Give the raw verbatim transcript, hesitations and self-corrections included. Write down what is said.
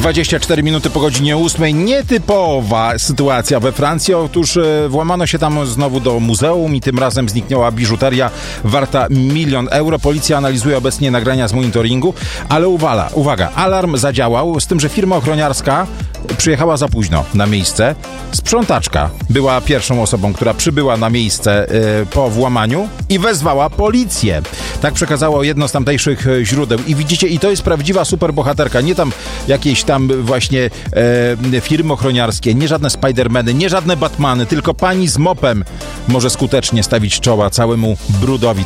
dwadzieścia cztery minuty po godzinie ósmej. Nietypowa sytuacja we Francji. Otóż e, włamano się tam znowu do muzeum i tym razem zniknęła biżuteria warta milion euro. Policja analizuje obecnie nagrania z monitoringu, ale uwaga, uwaga, alarm zadziałał, z tym, że firma ochroniarska przyjechała za późno na miejsce. Sprzątaczka była pierwszą osobą, która przybyła na miejsce e, po włamaniu i wezwała policję. Tak przekazało jedno z tamtejszych źródeł. I widzicie, i to jest prawdziwa superbohaterka. Nie tam jakieś tam właśnie e, firmy ochroniarskie, nie żadne Spidermany, nie żadne Batmany, tylko pani z mopem może skutecznie stawić czoła całemu brudowi.